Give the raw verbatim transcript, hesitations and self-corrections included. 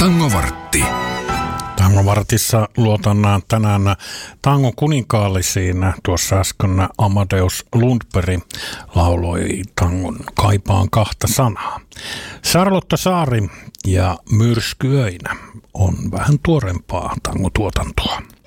Tangovartti. Tangovartissa luotan tänään tangon kuninkaallisiin. Tuossa äsken Amadeus Lundberg lauloi tangon Kaipaan kahta sanaa. Charlotte Saari ja Myrskyöinä on vähän tuorempaa tangotuotantoa.